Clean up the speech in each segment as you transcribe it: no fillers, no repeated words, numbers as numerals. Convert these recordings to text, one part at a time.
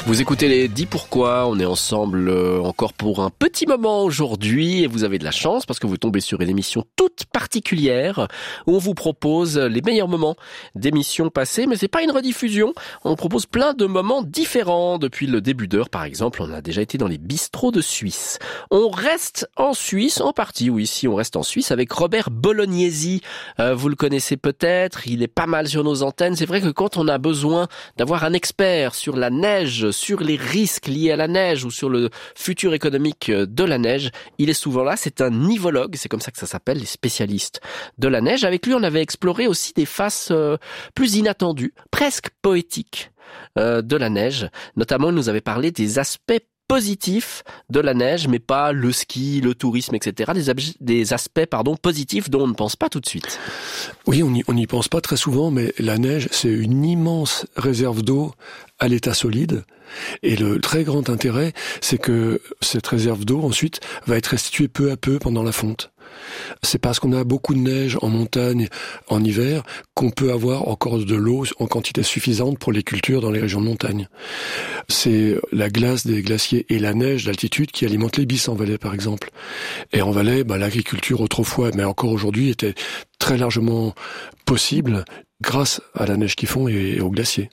Vous écoutez les 10 pourquoi, on est ensemble encore pour un petit moment aujourd'hui et vous avez de la chance parce que vous tombez sur une émission toute particulière où on vous propose les meilleurs moments d'émissions passées, mais c'est pas une rediffusion, on propose plein de moments différents depuis le début d'heure. Par exemple, on a déjà été dans les bistrots de Suisse. On reste en Suisse, en partie, oui, si on reste en Suisse avec Robert Bolognesi. Vous le connaissez peut-être, il est pas mal sur nos antennes. C'est vrai que quand on a besoin d'avoir un expert sur la neige, sur les risques liés à la neige ou sur le futur économique de la neige, il est souvent là. C'est un nivologue, c'est comme ça que ça s'appelle, les spécialistes de la neige. Avec lui, on avait exploré aussi des faces plus inattendues, presque poétiques de la neige. Notamment, il nous avait parlé des aspects positifs de la neige, mais pas le ski, le tourisme, etc. Des aspects positifs dont on ne pense pas tout de suite. Oui, on n'y pense pas très souvent, mais la neige, c'est une immense réserve d'eau à l'état solide. Et le très grand intérêt, c'est que cette réserve d'eau, ensuite, va être restituée peu à peu pendant la fonte. C'est parce qu'on a beaucoup de neige en montagne en hiver qu'on peut avoir encore de l'eau en quantité suffisante pour les cultures dans les régions de montagne. C'est la glace des glaciers et la neige d'altitude qui alimentent les bis en Valais, par exemple. Et en Valais, l'agriculture autrefois, mais encore aujourd'hui, était très largement possible grâce à la neige qu'ils font et aux glaciers.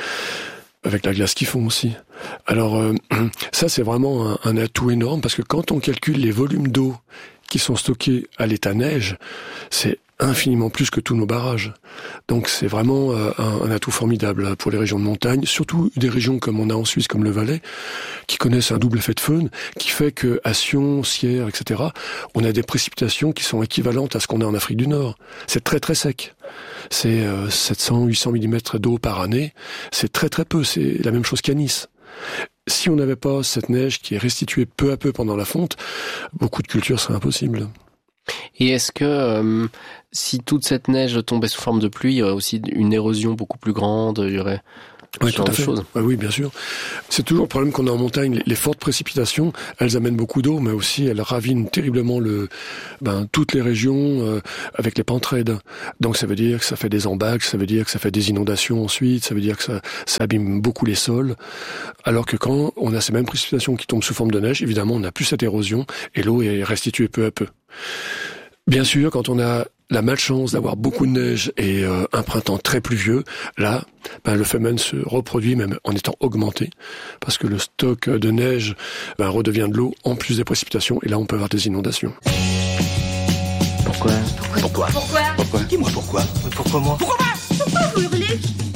Avec la glace qu'ils font aussi. Alors ça, c'est vraiment un atout énorme parce que quand on calcule les volumes d'eau qui sont stockés à l'état neige, c'est infiniment plus que tous nos barrages. Donc c'est vraiment un atout formidable pour les régions de montagne, surtout des régions comme on a en Suisse, comme le Valais, qui connaissent un double effet de faune, qui fait que à Sion, Sierre, etc., on a des précipitations qui sont équivalentes à ce qu'on a en Afrique du Nord. C'est très très sec. C'est 700-800 mm d'eau par année. C'est très très peu. C'est la même chose qu'à Nice. Si on n'avait pas cette neige qui est restituée peu à peu pendant la fonte, beaucoup de cultures seraient impossibles. Et est-ce que si toute cette neige tombait sous forme de pluie, il y aurait aussi une érosion beaucoup plus grande, il y aurait oui, tout à fait. Oui, bien sûr. C'est toujours le problème qu'on a en montagne. Les fortes précipitations, elles amènent beaucoup d'eau, mais aussi elles ravinent terriblement toutes les régions avec les pentes raides. Donc ça veut dire que ça fait des embâcles, ça veut dire que ça fait des inondations ensuite, ça veut dire que ça abîme beaucoup les sols. Alors que quand on a ces mêmes précipitations qui tombent sous forme de neige, évidemment, on n'a plus cette érosion et l'eau est restituée peu à peu. Bien sûr, quand on a la malchance d'avoir beaucoup de neige et un printemps très pluvieux, là, le phénomène se reproduit même en étant augmenté, parce que le stock de neige redevient de l'eau en plus des précipitations, et là on peut avoir des inondations. Pourquoi ? Dis-moi pourquoi ? Pourquoi moi ? Pourquoi vous hurlez ?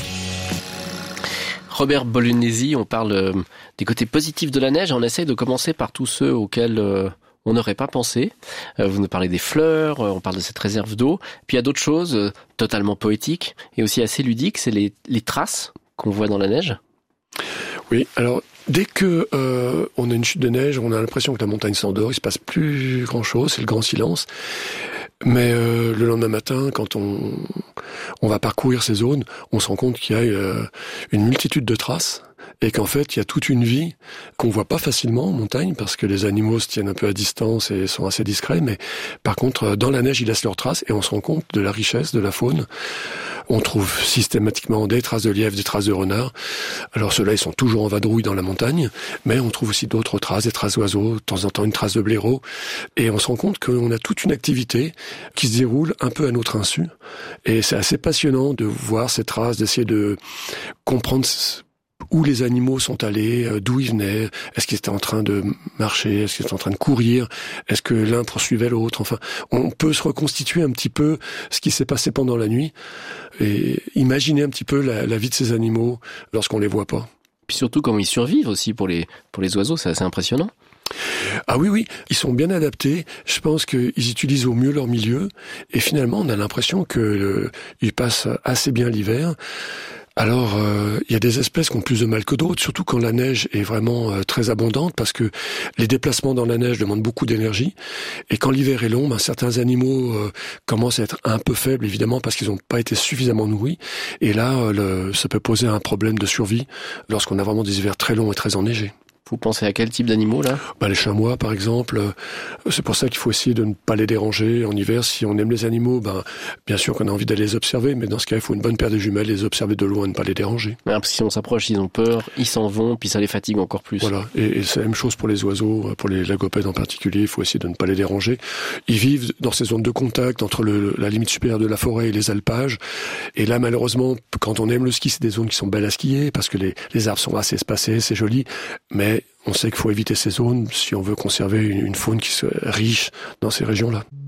Robert Bolognesi, on parle des côtés positifs de la neige, on essaye de commencer par tous ceux auxquels on n'aurait pas pensé. Vous nous parlez des fleurs, on parle de cette réserve d'eau. Puis il y a d'autres choses totalement poétiques et aussi assez ludiques, c'est les traces qu'on voit dans la neige. Oui, alors dès que on a une chute de neige, on a l'impression que la montagne s'endort, il se passe plus grand-chose, c'est le grand silence. Mais le lendemain matin, quand on va parcourir ces zones, on se rend compte qu'il y a une multitude de traces. Et qu'en fait, il y a toute une vie qu'on voit pas facilement en montagne parce que les animaux se tiennent un peu à distance et sont assez discrets. Mais par contre, dans la neige, ils laissent leurs traces et on se rend compte de la richesse de la faune. On trouve systématiquement des traces de lièvre, des traces de renard. Alors ceux-là, ils sont toujours en vadrouille dans la montagne, mais on trouve aussi d'autres traces, des traces d'oiseaux, de temps en temps une trace de blaireau. Et on se rend compte qu'on a toute une activité qui se déroule un peu à notre insu. Et c'est assez passionnant de voir ces traces, d'essayer de comprendre où les animaux sont allés, d'où ils venaient, est-ce qu'ils étaient en train de marcher, est-ce qu'ils étaient en train de courir, est-ce que l'un poursuivait l'autre, enfin, on peut se reconstituer un petit peu ce qui s'est passé pendant la nuit et imaginer un petit peu la vie de ces animaux lorsqu'on les voit pas. Puis surtout comment ils survivent aussi pour les oiseaux, c'est assez impressionnant. Ah oui, ils sont bien adaptés. Je pense qu'ils utilisent au mieux leur milieu et finalement on a l'impression qu'ils passent assez bien l'hiver. Alors, il y a des espèces qui ont plus de mal que d'autres, surtout quand la neige est vraiment très abondante, parce que les déplacements dans la neige demandent beaucoup d'énergie. Et quand l'hiver est long, certains animaux commencent à être un peu faibles, évidemment, parce qu'ils n'ont pas été suffisamment nourris. Et là, ça peut poser un problème de survie lorsqu'on a vraiment des hivers très longs et très enneigés. Vous pensez à quel type d'animaux là ? Les chamois par exemple, c'est pour ça qu'il faut essayer de ne pas les déranger en hiver. Si on aime les animaux, bien sûr qu'on a envie d'aller les observer, mais dans ce cas il faut une bonne paire de jumelles, les observer de loin, ne pas les déranger. Parce que si on s'approche, ils ont peur, ils s'en vont, puis ça les fatigue encore plus. Voilà, et c'est la même chose pour les oiseaux, pour les lagopèdes en particulier, il faut essayer de ne pas les déranger. Ils vivent dans ces zones de contact entre la limite supérieure de la forêt et les alpages, et là malheureusement, quand on aime le ski, c'est des zones qui sont belles à skier, parce que les arbres sont assez espacés, c'est joli, mais on sait qu'il faut éviter ces zones si on veut conserver une faune qui soit riche dans ces régions-là.